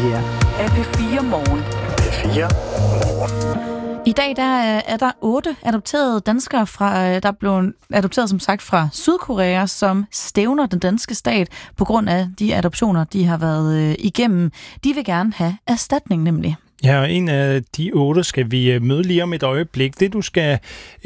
her er P4 Morgen. P4 Morgen. I dag er der 8 adopterede danskere, der er blevet adopteret som sagt fra Sydkorea, som stævner den danske stat på grund af de adoptioner, de har været igennem. De vil gerne have erstatning nemlig. Ja, og en af de 8 skal vi møde lige om et øjeblik. Det du skal...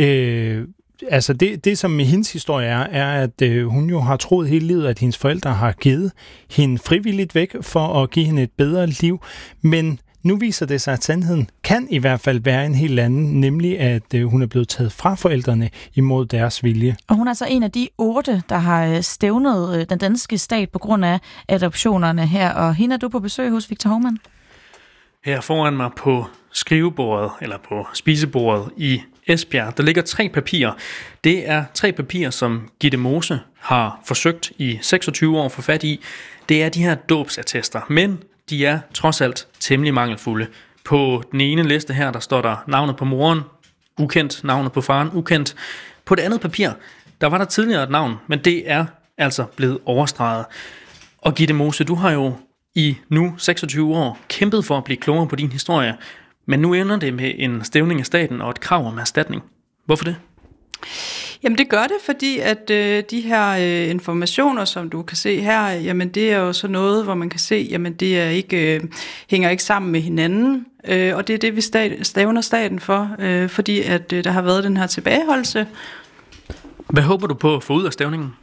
det som hendes historie er, at hun jo har troet hele livet, at hendes forældre har givet hende frivilligt væk for at give hende et bedre liv. Men nu viser det sig, at sandheden kan i hvert fald være en helt anden, nemlig at hun er blevet taget fra forældrene imod deres vilje. Og hun er altså en af de 8, der har stævnet den danske stat på grund af adoptionerne her. Og hende er du på besøg hos Victor Hovmand? Her foran mig på skrivebordet, eller på spisebordet i Esbjerg, der ligger 3 papirer. Det er 3 papirer, som Gitte Mose har forsøgt i 26 år at få fat i. Det er de her dåbsattester, men de er trods alt temmelig mangelfulde. På den ene liste her, der står der navnet på moren, ukendt, navnet på faren, ukendt. På det andet papir, der var der tidligere et navn, men det er altså blevet overstreget. Og Gitte Mose, du har jo i nu 26 år kæmpet for at blive klogere på din historie, men nu ender det med en stævning af staten og et krav om erstatning. Hvorfor det? Jamen det gør det, fordi at de her informationer, som du kan se her, jamen det er jo så noget, hvor man kan se, jamen det er ikke, hænger ikke sammen med hinanden, og det er det, vi stævner staten for, fordi at der har været den her tilbageholdelse. Hvad håber du på at få ud af stævningen?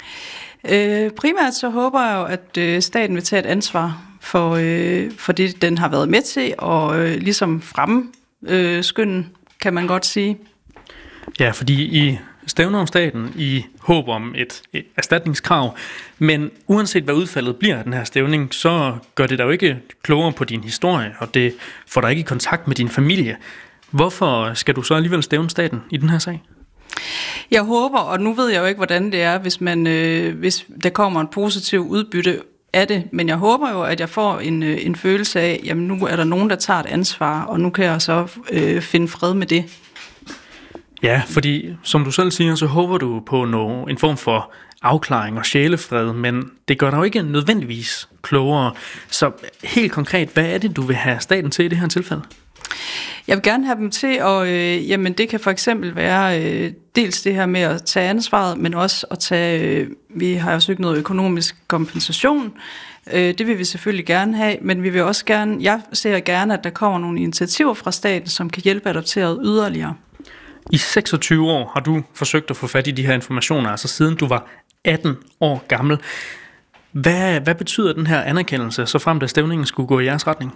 Primært så håber jeg jo, at staten vil tage et ansvar for det, den har været med til, og ligesom fremskynde, kan man godt sige. Ja, fordi I stævner om staten i håb om et erstatningskrav, men uanset hvad udfaldet bliver af den her stævning, så gør det dig jo ikke klogere på din historie, og det får dig ikke i kontakt med din familie. Hvorfor skal du så alligevel stævne staten i den her sag? Jeg håber, og nu ved jeg jo ikke, hvordan det er, hvis der kommer en positiv udbytte af det, men jeg håber jo, at jeg får en følelse af, jamen nu er der nogen, der tager et ansvar, og nu kan jeg så finde fred med det. Ja, fordi som du selv siger, så håber du på en form for afklaring og sjælefred, men det gør dig jo ikke nødvendigvis klogere. Så helt konkret, hvad er det, du vil have staten til i det her tilfælde? Jeg vil gerne have dem til, og jamen det kan for eksempel være dels det her med at tage ansvaret, men også at tage, vi har jo søgt noget økonomisk kompensation. Det vil vi selvfølgelig gerne have, men vi vil også gerne, jeg ser gerne, at der kommer nogle initiativer fra staten, som kan hjælpe adopteret yderligere. I 26 år har du forsøgt at få fat i de her informationer, altså siden du var 18 år gammel. Hvad betyder den her anerkendelse, så frem da stævningen skulle gå i jeres retning?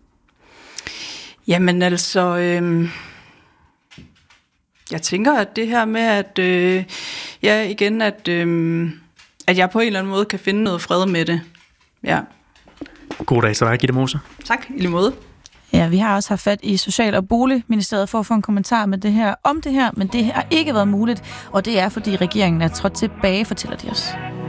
Jamen altså, jeg tænker, at det her med, at jeg på en eller anden måde kan finde noget fred med det. Ja. God dag til dig, Gitte Mose. Tak, i lige måde. Ja, vi har også haft fat i Social- og Boligministeriet for at få en kommentar med det her, men det har ikke været muligt, og det er, fordi regeringen er trådt tilbage, fortæller de os.